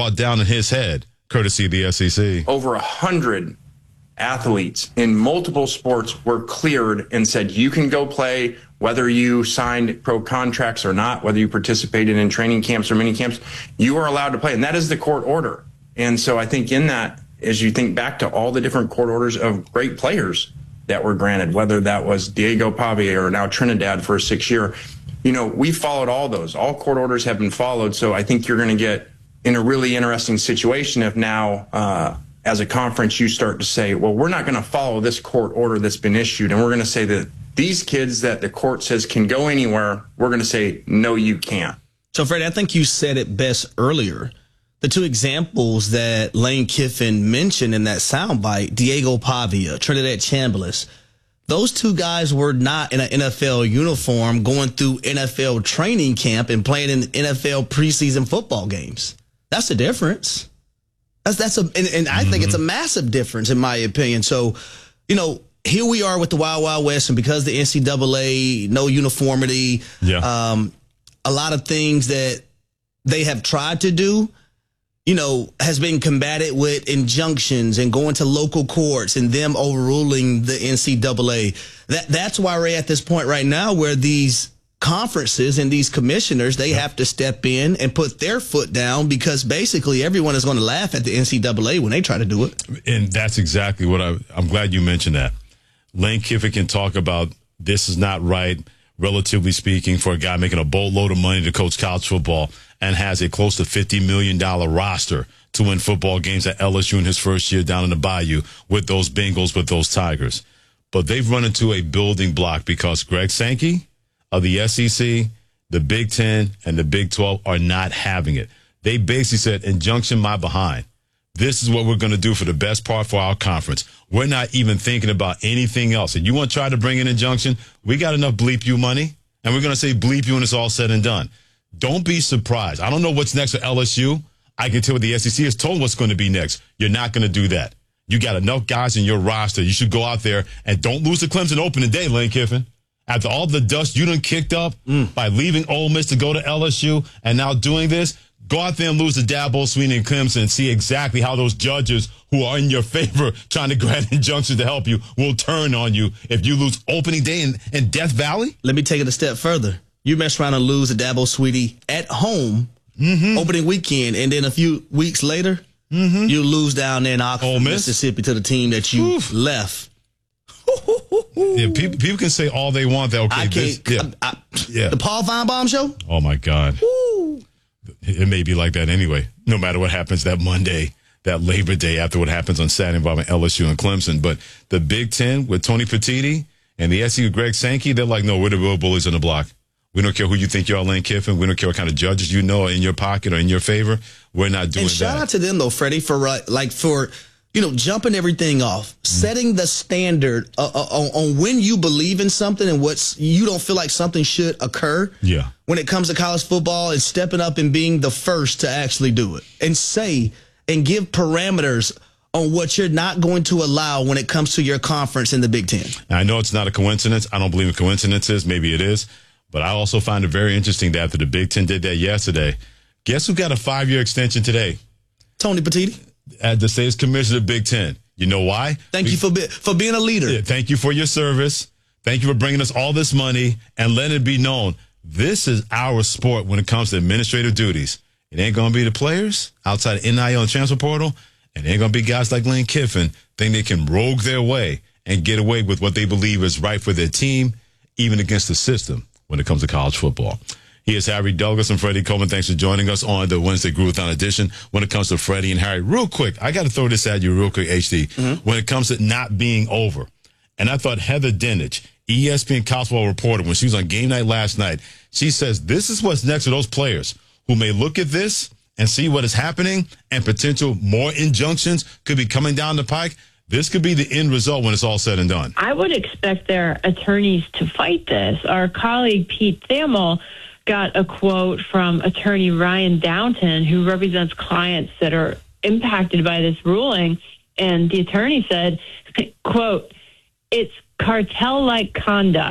brought down in his head, courtesy of the SEC. Over 100 athletes in multiple sports were cleared and said, you can go play, whether you signed pro contracts or not, whether you participated in training camps or mini camps, you are allowed to play. And that is the court order. And so I think in that, as you think back to all the different court orders of great players that were granted, whether that was Diego Pavia or now Trinidad for a 6-year, we followed all those. All court orders have been followed. So I think you're going to get in a really interesting situation if now, as a conference, you start to say, well, we're not going to follow this court order that's been issued. And we're going to say that these kids that the court says can go anywhere, we're going to say, no, you can't. So, Freddie, I think you said it best earlier. The two examples that Lane Kiffin mentioned in that soundbite, Diego Pavia, Trinidad Chambliss, those two guys were not in an NFL uniform going through NFL training camp and playing in NFL preseason football games. That's the difference. And I think it's a massive difference in my opinion. So, here we are with the Wild Wild West, and because the NCAA, no uniformity, a lot of things that they have tried to do, has been combated with injunctions and going to local courts and them overruling the NCAA. That's why we're at this point right now where these conferences and these commissioners, they have to step in and put their foot down, because basically everyone is going to laugh at the NCAA when they try to do it. And that's exactly what I'm glad you mentioned that. Lane Kiffin can talk about this is not right, relatively speaking, for a guy making a boatload of money to coach college football and has a close to $50 million roster to win football games at LSU in his first year down in the Bayou with those Bengals, with those Tigers. But they've run into a building block because Greg Sankey of the SEC, the Big Ten, and the Big 12 are not having it. They basically said, injunction my behind. This is what we're going to do for the best part for our conference. We're not even thinking about anything else. And you want to try to bring an injunction? We got enough bleep you money, and we're going to say bleep you when it's all said and done. Don't be surprised. I don't know what's next for LSU. I can tell what the SEC has told what's going to be next. You're not going to do that. You got enough guys in your roster. You should go out there and don't lose the Clemson opening day, Lane Kiffin. After all the dust you done kicked up by leaving Ole Miss to go to LSU and now doing this, go out there and lose to Dabo Swinney and Clemson and see exactly how those judges who are in your favor trying to grant injunctions to help you will turn on you if you lose opening day in Death Valley. Let me take it a step further. You mess around and lose to Dabo Swinney at home opening weekend, and then a few weeks later, you lose down there in Oxford, Mississippi, to the team that you left. Yeah, people can say all they want. That the Paul Feinbaum show. Oh my God, it may be like that anyway. No matter what happens that Monday, that Labor Day, after what happens on Saturday involving LSU and Clemson. But the Big Ten with Tony Petitti and the SEC with Greg Sankey, they're like, no, we're the real bullies on the block. We don't care who you think you are, Lane Kiffin. We don't care what kind of judges you know are in your pocket or in your favor. We're not doing that. And shout out to them though, Freddie, for jumping everything off, setting the standard on when you believe in something and you don't feel like something should occur. Yeah. When it comes to college football, and stepping up and being the first to actually do it and say and give parameters on what you're not going to allow when it comes to your conference in the Big Ten. Now, I know it's not a coincidence. I don't believe in coincidences. Maybe it is. But I also find it very interesting that after the Big Ten did that yesterday, guess who got a 5-year extension today? Tony Petitti. At the state's commissioner of the Big Ten. You know why? Thank you for being a leader. Yeah, thank you for your service. Thank you for bringing us all this money and letting it be known. This is our sport when it comes to administrative duties. It ain't going to be the players outside of NIL and transfer portal. And it ain't going to be guys like Lane Kiffin think they can rogue their way and get away with what they believe is right for their team, even against the system when it comes to college football. He is Harry Douglas and Freddie Coleman. Thanks for joining us on the Wednesday Groovathon edition. When it comes to Freddie and Harry, real quick, I got to throw this at you real quick, HD. When it comes to not being over, and I thought Heather Dinich, ESPN college football reporter, when she was on Game Night last night, she says this is what's next for those players who may look at this and see what is happening and potential more injunctions could be coming down the pike. This could be the end result when it's all said and done. I would expect their attorneys to fight this. Our colleague Pete Thamel got a quote from attorney Ryan Downton, who represents clients that are impacted by this ruling. And the attorney said, quote, "It's cartel-like conduct.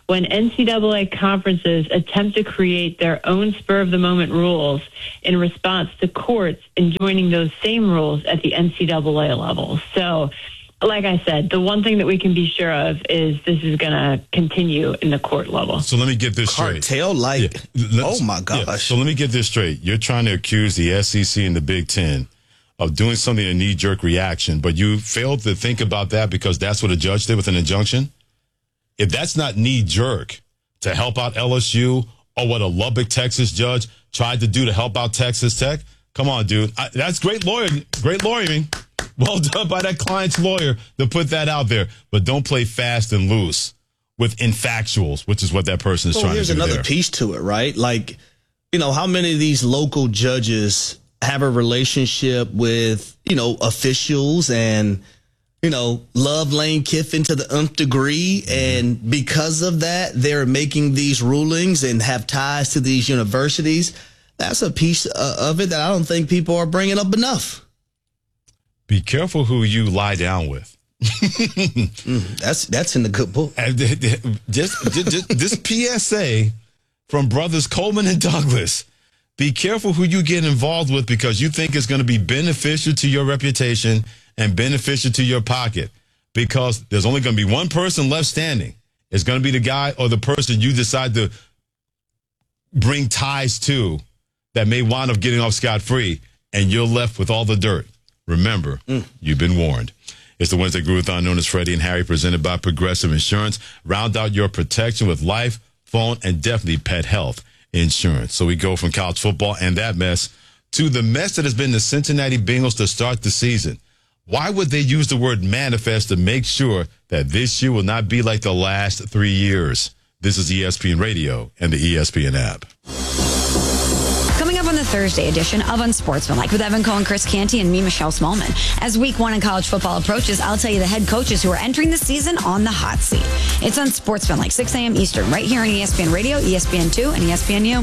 when NCAA conferences attempt to create their own spur-of-the-moment rules in response to courts enjoining those same rules at the NCAA level. So, like I said, the one thing that we can be sure of is this is going to continue in the court level. So let me get this straight. Cartel-like. Yeah. Oh, my gosh. Yeah. So let me get this straight. You're trying to accuse the SEC and the Big Ten of doing something, a knee-jerk reaction, but you failed to think about that because that's what a judge did with an injunction? If that's not knee-jerk to help out LSU or what a Lubbock, Texas judge tried to do to help out Texas Tech, come on, dude. That's great lawyering. Well done by that client's lawyer to put that out there. But don't play fast and loose with infactuals, which is what that person is trying to do. Here's another piece to it, right? Like, how many of these local judges have a relationship with, officials and, love Lane Kiffin to the nth degree. And because of that, they're making these rulings and have ties to these universities. That's a piece of it that I don't think people are bringing up enough. Be careful who you lie down with. That's in the good book. Just this PSA from brothers Coleman and Douglas. Be careful who you get involved with because you think it's going to be beneficial to your reputation and beneficial to your pocket. Because there's only going to be one person left standing. It's going to be the guy or the person you decide to bring ties to that may wind up getting off scot-free, and you're left with all the dirt. Remember, you've been warned. It's the Wednesday Groove-a-thon known as Freddie and Harry, presented by Progressive Insurance. Round out your protection with life, phone, and definitely pet health insurance. So we go from college football and that mess to the mess that has been the Cincinnati Bengals to start the season. Why would they use the word manifest to make sure that this year will not be like the last 3 years? This is ESPN Radio and the ESPN app. Coming up on the Thursday edition of Unsportsmanlike with Evan Cohen, Chris Canty, and me, Michelle Smallman. As week 1 in college football approaches, I'll tell you the head coaches who are entering the season on the hot seat. It's Unsportsmanlike, 6 a.m. Eastern, right here on ESPN Radio, ESPN2, and ESPNU.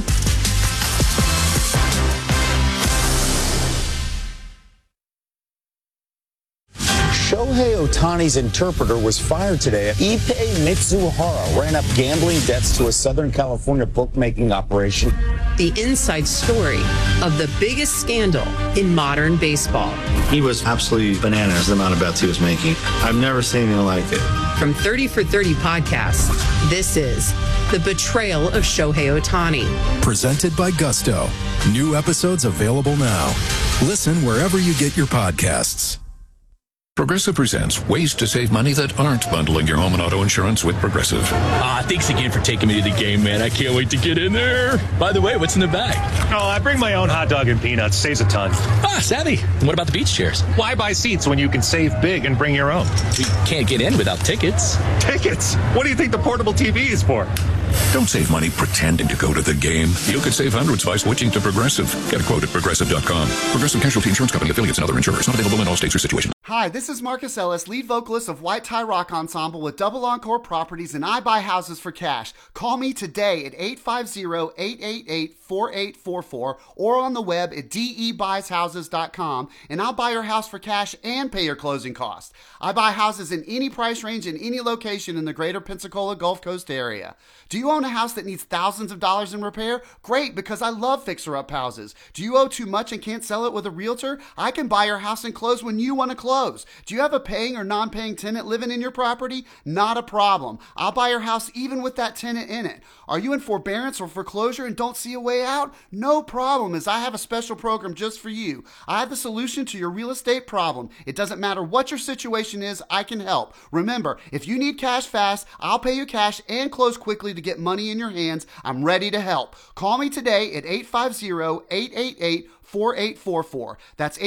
Shohei Ohtani's interpreter was fired today. Ippei Mitsuhara ran up gambling debts to a Southern California bookmaking operation. The inside story of the biggest scandal in modern baseball. He was absolutely bananas, the amount of bets he was making. I've never seen anything like it. From 30 for 30 podcasts, this is The Betrayal of Shohei Ohtani. Presented by Gusto. New episodes available now. Listen wherever you get your podcasts. Progressive presents ways to save money that aren't bundling your home and auto insurance with Progressive. Thanks again for taking me to the game, man. I can't wait to get in there. By the way, what's in the bag? Oh, I bring my own hot dog and peanuts. Saves a ton. Savvy. And what about the beach chairs? Why buy seats when you can save big and bring your own? We can't get in without tickets. Tickets? What do you think the portable TV is for? Don't save money pretending to go to the game. You could save hundreds by switching to Progressive. Get a quote at Progressive.com. Progressive Casualty Insurance Company, affiliates, and other insurers. Not available in all states or situations. Hi, this is Marcus Ellis, lead vocalist of White Tie Rock Ensemble with Double Encore Properties, and I buy houses for cash. Call me today at 850-888-4844 or on the web at debuysHouses.com, and I'll buy your house for cash and pay your closing costs. I buy houses in any price range in any location in the greater Pensacola Gulf Coast area. Do you own a house that needs thousands of dollars in repair? Great, because I love fixer-up houses. Do you owe too much and can't sell it with a realtor? I can buy your house and close when you want to close. Do you have a paying or non-paying tenant living in your property? Not a problem. I'll buy your house even with that tenant in it. Are you in forbearance or foreclosure and don't see a way out? No problem, as I have a special program just for you. I have the solution to your real estate problem. It doesn't matter what your situation is, I can help. Remember, if you need cash fast, I'll pay you cash and close quickly to get money in your hands. I'm ready to help. Call me today at 850-888-4844. That's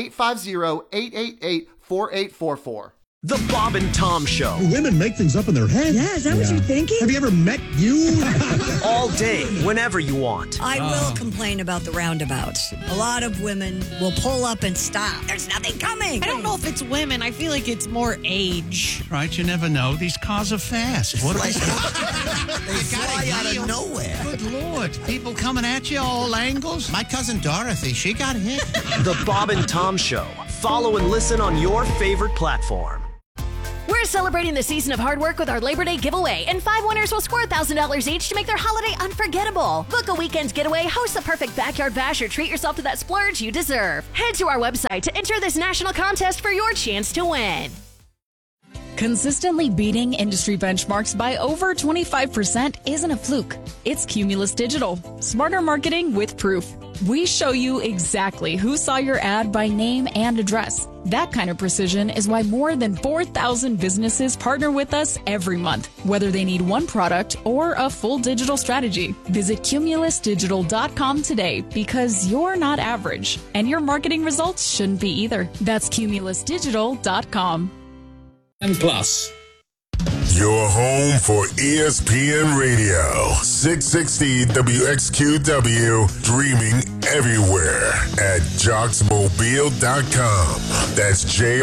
850-888-4844. The Bob and Tom Show. Women make things up in their head. Yeah, is that what you're thinking? Have you ever met you? All day, whenever you want. I will complain about the roundabouts. A lot of women will pull up and stop. There's nothing coming. I don't know if it's women. I feel like it's more age. Right, you never know. These cars are fast. What They fly out of nowhere. Good Lord. People coming at you all angles. My cousin Dorothy, she got hit. The Bob and Tom Show. Follow and listen on your favorite platform. We're We're celebrating the season of hard work with our Labor Day giveaway, and 5 winners will score $1,000 each to make their holiday unforgettable. Book a weekend getaway, host the perfect backyard bash, or treat yourself to that splurge you deserve. Head to our website to enter this national contest for your chance to win. Consistently beating industry benchmarks by over 25% isn't a fluke. It's Cumulus Digital. Smarter marketing with proof. We show you exactly who saw your ad by name and address. That kind of precision is why more than 4,000 businesses partner with us every month, whether they need one product or a full digital strategy. Visit cumulusdigital.com today, because you're not average, and your marketing results shouldn't be either. That's cumulusdigital.com. And Plus. Your home for ESPN Radio, 660 WXQW, streaming everywhere at JoxMobile.com. That's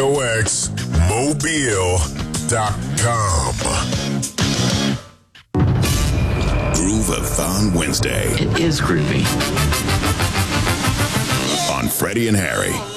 JoxMobile.com. Groove-a-thon Wednesday. It is groovy. On Freddie and Harry.